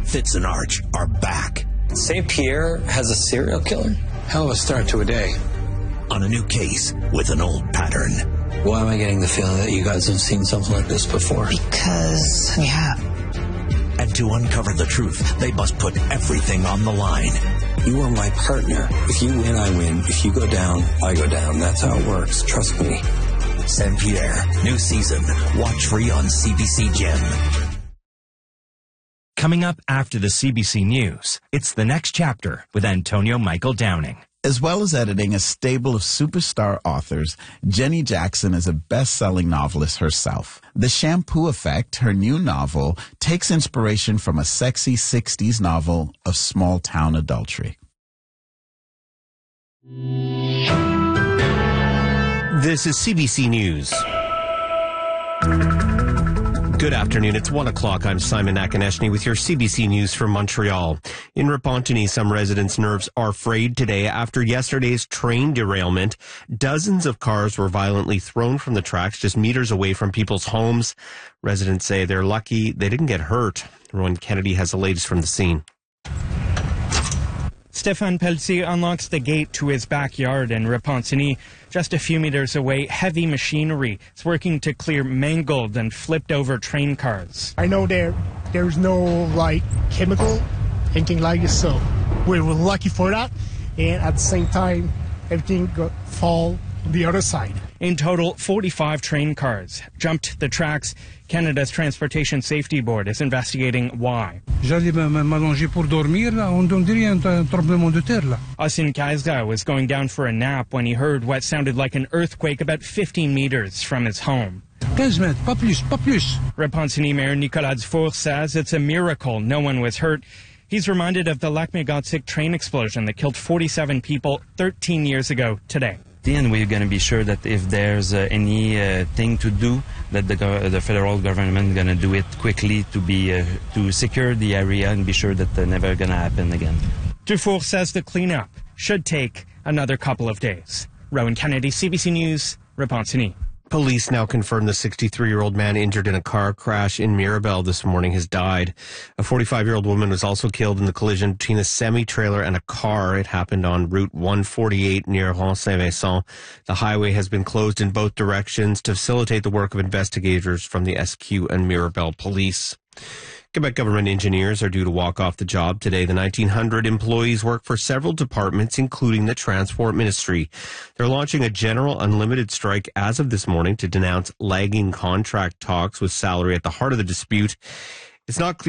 Fitz and Arch are back. St. Pierre has a serial killer? Hell of a start to a day. On a new case with an old pattern. Why am I getting the feeling that you guys have seen something like this before? Because we have. And to uncover the truth, they must put everything on the line. You are my partner. If you win, I win. If you go down, I go down. That's how it works. Trust me. St. Pierre, new season. Watch free on CBC Gem. Coming up after the CBC News, it's The Next Chapter with Antonio Michael Downing. As well as editing a stable of superstar authors, Jenny Jackson is a best-selling novelist herself. The Shampoo Effect, her new novel, takes inspiration from a sexy 60s novel of small-town adultery. This is CBC News. Good afternoon. It's 1 o'clock. I'm Simon Akineshny with your CBC News from Montreal. In Repentigny, some residents' nerves are frayed today after yesterday's train derailment. Dozens of cars were violently thrown from the tracks just meters away from people's homes. Residents say they're lucky they didn't get hurt. Rowan Kennedy has the latest from the scene. Stéphane Pelletier unlocks the gate to his backyard in Repentigny. Just a few meters away, heavy machinery is working to clear mangled and flipped over train cars. I know there's no chemical, anything like this, so we were lucky for that. And at the same time, everything got fall on the other side. In total, 45 train cars jumped the tracks. Canada's Transportation Safety Board is investigating why. J'allais m'allonger pour dormir, là, on dirait un tremblement de terre, là. Asin Kazga was going down for a nap when he heard what sounded like an earthquake about 15 meters from his home. 15 mètres, pas plus. Repentigny Mayor Nicolas Dufour says it's a miracle no one was hurt. He's reminded of the Lac-Mégantic train explosion that killed 47 people 13 years ago today. And we're going to be sure that if there's any thing to do, that the federal government is going to do it quickly to secure the area and be sure that never going to happen again. Dufour says the cleanup should take another couple of days. Rowan Kennedy, CBC News, Repentigny. Police now confirm the 63-year-old man injured in a car crash in Mirabel this morning has died. A 45-year-old woman was also killed in the collision between a semi-trailer and a car. It happened on Route 148 near Rond Saint-Vincent. The highway has been closed in both directions to facilitate the work of investigators from the SQ and Mirabel police. Quebec government engineers are due to walk off the job today. The 1,900 employees work for several departments, including the Transport Ministry. They're launching a general unlimited strike as of this morning to denounce lagging contract talks with salary at the heart of the dispute. It's not clear